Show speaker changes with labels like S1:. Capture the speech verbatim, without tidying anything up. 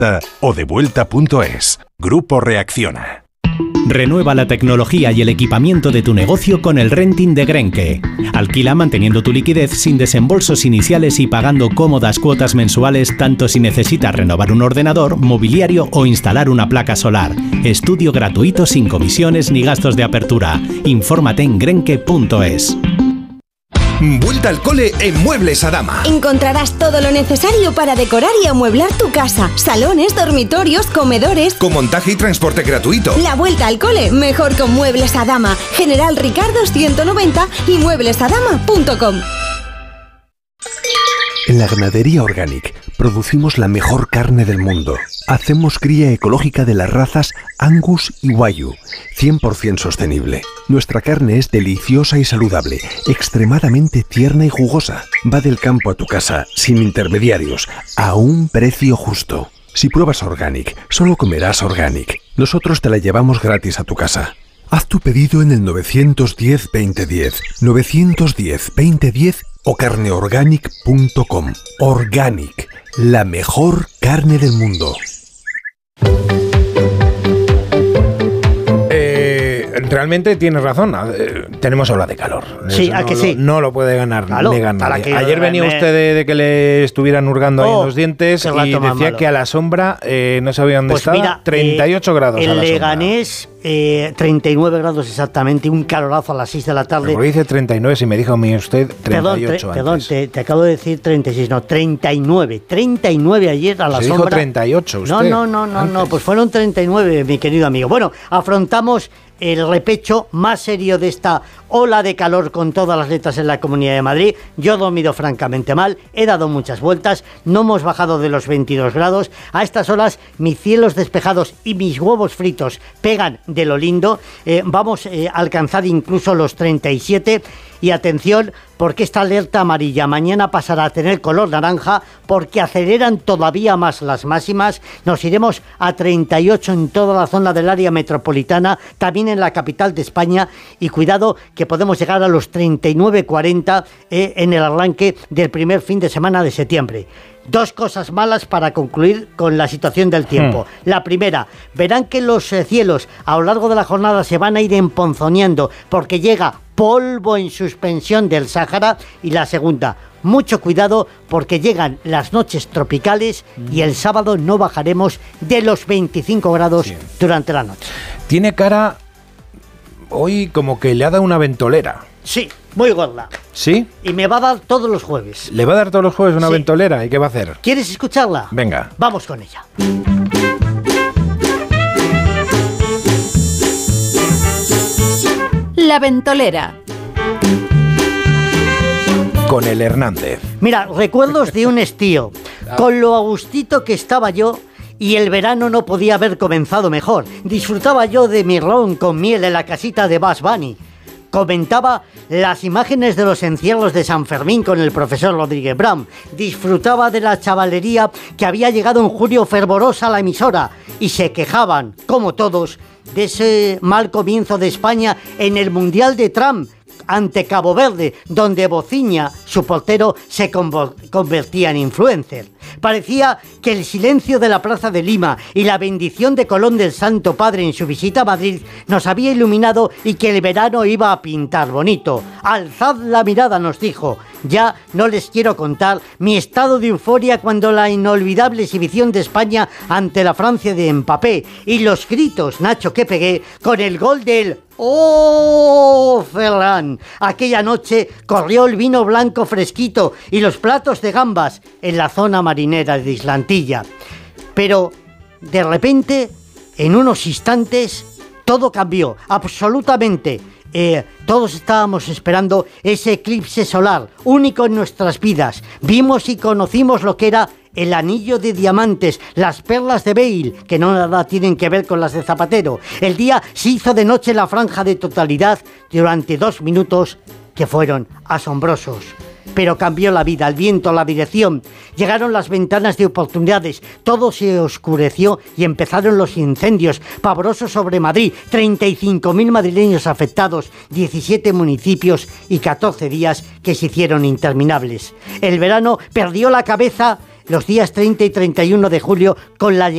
S1: o devuelta punto es. Grupo Reacciona.
S2: Renueva la tecnología y el equipamiento de tu negocio con el renting de Grenke. Alquila manteniendo tu liquidez sin desembolsos iniciales y pagando cómodas cuotas mensuales tanto si necesitas renovar un ordenador, mobiliario o instalar una placa solar. Estudio gratuito sin comisiones ni gastos de apertura. Infórmate en grenke punto es.
S3: Vuelta al cole en Muebles Adama.
S4: Encontrarás todo lo necesario para decorar y amueblar tu casa. Salones, dormitorios, comedores.
S3: Con montaje y transporte gratuito.
S4: La vuelta al cole, mejor con Muebles Adama. General Ricardo ciento noventa y muebles adama punto com.
S5: En la Ganadería Organic producimos la mejor carne del mundo. Hacemos cría ecológica de las razas Angus y Wagyu, cien por ciento sostenible. Nuestra carne es deliciosa y saludable, extremadamente tierna y jugosa. Va del campo a tu casa, sin intermediarios, a un precio justo. Si pruebas Organic, solo comerás Organic. Nosotros te la llevamos gratis a tu casa. Haz tu pedido en el nueve uno cero, veinte diez, nueve uno cero, veinte diez o carneorganic punto com. Organic, la mejor carne del mundo.
S6: Realmente tienes razón, eh, tenemos ola de calor.
S7: Sí,
S6: Eso
S7: ¿a
S6: no,
S7: que sí?
S6: No lo puede ganar,
S7: claro,
S6: negar nadie.
S7: que
S6: Ayer venía
S7: me...
S6: usted de, de que le estuvieran hurgando oh, ahí en los dientes y decía que a la sombra eh, no sabía dónde
S7: pues
S6: estaba.
S7: Mira,
S6: treinta y ocho
S7: eh,
S6: grados a la
S7: sombra.
S6: En
S7: Leganés, eh, treinta y nueve grados exactamente, un calorazo a las seis de la tarde.
S6: Pero dice treinta y nueve, si me dijo a mí usted treinta y ocho.
S7: Perdón, tre- perdón te, te acabo de decir treinta y seis, no, treinta y nueve. treinta y nueve ayer a la
S6: se
S7: sombra.
S6: Dijo treinta y ocho usted.
S7: No, no, no, no, no, pues fueron treinta y nueve, mi querido amigo. Bueno, afrontamos el repecho más serio de esta ola de calor con todas las letras en la Comunidad de Madrid. Yo he dormido francamente mal, he dado muchas vueltas, no hemos bajado de los veintidós grados. A estas horas mis cielos despejados y mis huevos fritos pegan de lo lindo. Eh, vamos eh, a alcanzar incluso los treinta y siete. Y atención, porque esta alerta amarilla mañana pasará a tener color naranja, porque aceleran todavía más las máximas. Nos iremos a treinta y ocho en toda la zona del área metropolitana, también en la capital de España, y cuidado que podemos llegar a los treinta y nueve cuarenta eh, en el arranque del primer fin de semana de septiembre. Dos cosas malas para concluir con la situación del tiempo. Hmm. La primera, verán que los eh, cielos a lo largo de la jornada se van a ir emponzoñando porque llega polvo en suspensión del Sáhara. Y la segunda, mucho cuidado porque llegan las noches tropicales y el sábado no bajaremos de los veinticinco grados sí. durante la noche.
S6: Tiene cara hoy como que le ha dado una ventolera.
S7: Sí, muy gorda.
S6: ¿Sí?
S7: Y me va a dar todos los jueves.
S6: ¿Le va a dar todos los jueves una sí. ventolera? ¿Y qué va a hacer?
S7: ¿Quieres escucharla?
S6: Venga.
S7: Vamos con ella.
S8: La ventolera.
S6: Con el Hernández.
S7: Mira, recuerdos de un estío. Con lo agustito que estaba yo... Y el verano no podía haber comenzado mejor. Disfrutaba yo de mi ron con miel en la casita de Bugs Bunny. Comentaba las imágenes de los encierros de San Fermín con el profesor Rodríguez Brown. Disfrutaba de la chavalería que había llegado en julio fervorosa a la emisora. Y se quejaban, como todos, de ese mal comienzo de España en el Mundial de Trump ante Cabo Verde, donde Bociña, su portero, se convertía en influencer. Parecía que el silencio de la Plaza de Lima y la bendición de Colón del Santo Padre en su visita a Madrid nos había iluminado y que el verano iba a pintar bonito. Alzad la mirada, nos dijo. Ya no les quiero contar mi estado de euforia cuando la inolvidable exhibición de España ante la Francia de Mbappé y los gritos, Nacho, que pegué con el gol del ¡Oh, Ferran! Aquella noche corrió el vino blanco fresquito y los platos de gambas en la zona marinera de Islantilla. Pero, de repente, en unos instantes, todo cambió, absolutamente. Eh, todos estábamos esperando ese eclipse solar, único en nuestras vidas. Vimos y conocimos lo que era el anillo de diamantes, las perlas de Bale, que no nada tienen que ver con las de Zapatero. El día se hizo de noche la franja de totalidad durante dos minutos que fueron asombrosos. Pero cambió la vida, el viento, la dirección. Llegaron las ventanas de oportunidades, todo se oscureció y empezaron los incendios pavorosos sobre Madrid. treinta y cinco mil madrileños afectados, diecisiete municipios y catorce días que se hicieron interminables. El verano perdió la cabeza los días treinta y treinta y uno de julio con la llegada